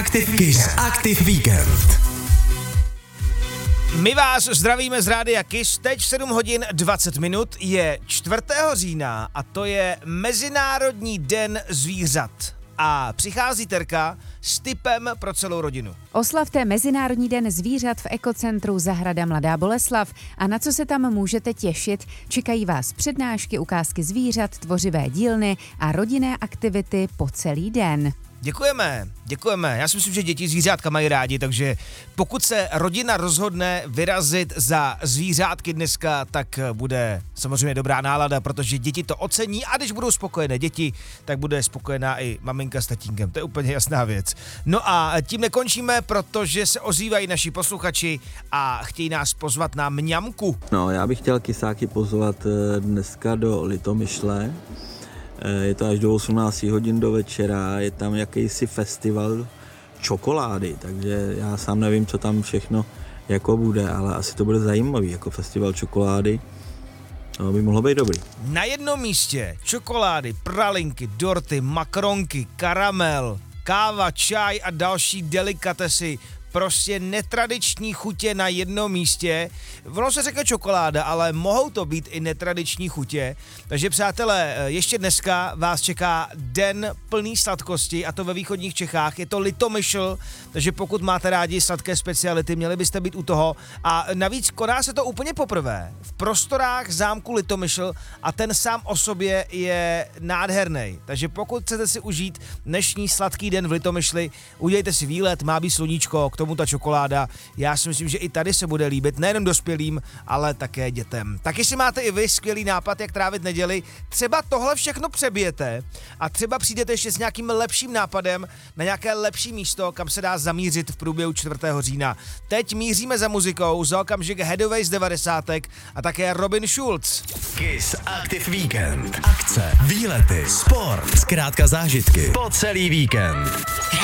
Aktiv Víkend. My vás zdravíme z rádia Kiss, teď 7 hodin 20 minut, je 4. října a to je Mezinárodní den zvířat. A přichází Terka s tipem pro celou rodinu. Oslavte Mezinárodní den zvířat v ekocentru Zahrada Mladá Boleslav. A na co se tam můžete těšit? Čekají vás přednášky, ukázky zvířat, tvořivé dílny a rodinné aktivity po celý den. Děkujeme. Já si myslím, že děti zvířátka mají rádi, takže pokud se rodina rozhodne vyrazit za zvířátky dneska, tak bude samozřejmě dobrá nálada, protože děti to ocení a když budou spokojené děti, tak bude spokojená i maminka s tatínkem. To je úplně jasná věc. No a tím nekončíme, protože se ozývají naši posluchači a chtějí nás pozvat na mňamku. No, já bych chtěl kysáky pozvat dneska do Litomyšle. Je to až do 18 hodin do večera, je tam jakýsi festival čokolády, takže já sám nevím, co tam všechno jako bude, ale asi to bude zajímavý, jako festival čokolády. To by mohlo být dobrý. Na jednom místě čokolády, pralinky, dorty, makronky, karamel, káva, čaj a další delikatesy. Prostě netradiční chutě na jednom místě. Ono se řekne čokoláda, ale mohou to být i netradiční chutě. Takže přátelé, ještě dneska vás čeká den plný sladkosti a to ve východních Čechách. Je to Litomyšl, takže pokud máte rádi sladké speciality, měli byste být u toho. A navíc koná se to úplně poprvé v prostorách zámku Litomyšl a ten sám o sobě je nádherný. Takže pokud chcete si užít dnešní sladký den v Litomyšli, udělejte si výlet, má být sluníčko, k tomu ta čokoláda. Já si myslím, že i tady se bude líbit nejen dospělým, ale také dětem. Taky si máte i vy skvělý nápad, jak trávit neděli. Třeba tohle všechno přebijete a třeba přijdete ještě s nějakým lepším nápadem na nějaké lepší místo, kam se dá zamířit v průběhu 4. října. Teď míříme za muzikou, za okamžik Headway z 90. a také Robin Schulz. Kiss Aktiv Víkend. Akce, výlety, sport, zkrátka zážitky po celý víkend.